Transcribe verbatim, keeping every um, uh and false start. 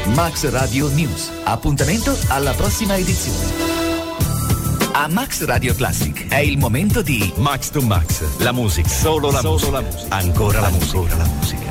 Max Radio News. Appuntamento alla prossima edizione. A Max Radio Classic è il momento di Max to Max, la musica, solo la, solo musica. la musica, ancora la musica, ancora la musica.